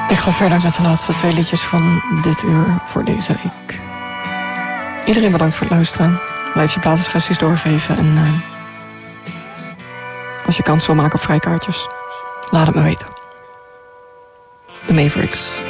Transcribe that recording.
Ik ga verder met de laatste 2 liedjes van dit uur voor deze week. Iedereen bedankt voor het luisteren. Blijf je plaatsensuggesties doorgeven. En als je kans wil maken op vrijkaartjes, laat het me weten. The Mavericks.